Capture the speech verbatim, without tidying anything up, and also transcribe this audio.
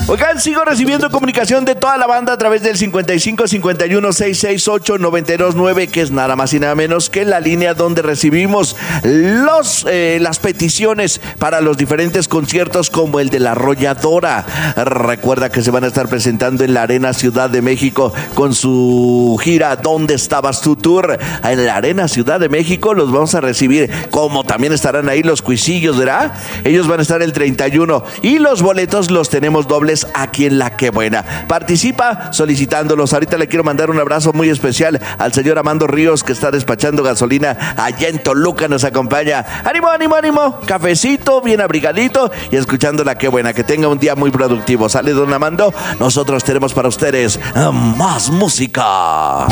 Oigan, sigo recibiendo comunicación de toda la banda a través del cincuenta y cinco cincuenta y uno seiscientos sesenta y ocho noventa y dos nueve, que es nada más y nada menos que la línea donde recibimos los, eh, las peticiones para los diferentes conciertos como el de La Arrolladora. Recuerda que se van a estar presentando en la Arena Ciudad de México con su gira ¿Dónde estabas tu tour? En la Arena Ciudad de México los vamos a recibir, como también estarán ahí los Cuisillos, ¿verdad? Ellos van a estar el treinta y uno y los boletos los tenemos dobles aquí en La Qué Buena. Participa solicitándolos. Ahorita le quiero mandar un abrazo muy especial al señor Amando Ríos, que está despachando gasolina allá en Toluca, nos acompaña. ¡Ánimo, ánimo, ánimo! Cafecito, bien abrigadito y escuchando La Qué Buena. Que tenga un día muy productivo. ¿Sale, don Amando? Nosotros tenemos para ustedes uh, más música.